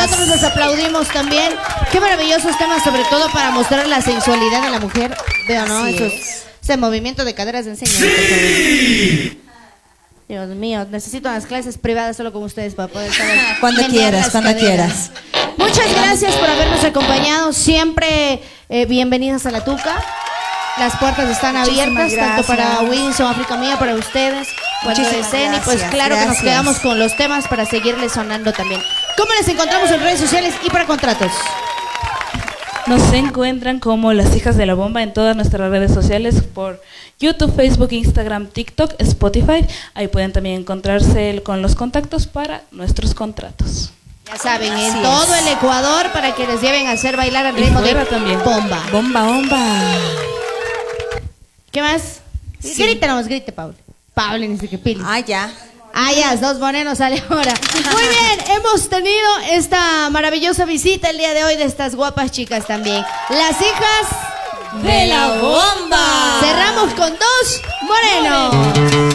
Nosotros les aplaudimos también. Qué maravillosos temas, sobre todo para mostrar la sensualidad de la mujer. Veo, ¿no? Ese movimiento de caderas de enseñanza. Sí. Dios mío, necesito unas clases privadas solo con ustedes para poder saber. Cuando quieras. Muchas gracias por habernos acompañado. Siempre bienvenidas a La Tuca. Las puertas están abiertas, tanto para Winson, África Mía, para ustedes, cuando deseen. Y pues claro que nos quedamos con los temas para seguirles sonando también. ¿Cómo les encontramos en redes sociales y para contratos? Nos encuentran como Las Hijas de la Bomba en todas nuestras redes sociales por YouTube, Facebook, Instagram, TikTok, Spotify. Ahí pueden también encontrarse con los contactos para nuestros contratos. Ya saben, en todo el Ecuador para que les lleven a hacer bailar al ritmo de también. Bomba. Bomba. ¿Qué más? Sí. Grite, Paula. Paula, ni siquiera Pili. Ya. Dos morenos sale ahora. Muy bien, hemos tenido esta maravillosa visita el día de hoy de estas guapas chicas también. Las hijas de la bomba. Cerramos con 2 morenos.